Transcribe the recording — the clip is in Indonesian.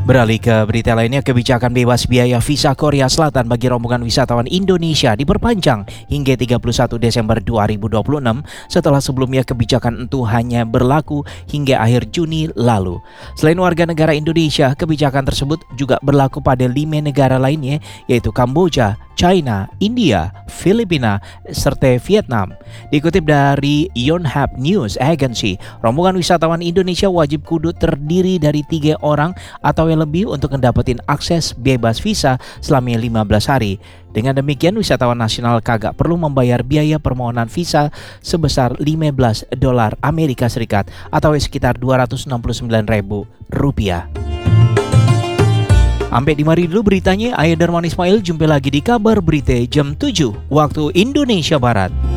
Beralih ke berita lainnya, kebijakan bebas biaya visa Korea Selatan bagi rombongan wisatawan Indonesia diperpanjang hingga 31 Desember 2026 setelah sebelumnya kebijakan itu hanya berlaku hingga akhir Juni lalu. Selain warga negara Indonesia, kebijakan tersebut juga berlaku pada 5 negara lainnya yaitu Kamboja, China, India, Filipina, serta Vietnam. Dikutip dari Yonhap News Agency, rombongan wisatawan Indonesia wajib kudu terdiri dari 3 orang atau yang lebih untuk mendapatkan akses bebas visa selama 15 hari. Dengan demikian, wisatawan nasional kagak perlu membayar biaya permohonan visa sebesar $15 Amerika Serikat atau sekitar Rp269.000. Sampai di mari dulu beritanya. Saya Darman Ismail, jumpa lagi di kabar berita jam 7 waktu Indonesia Barat.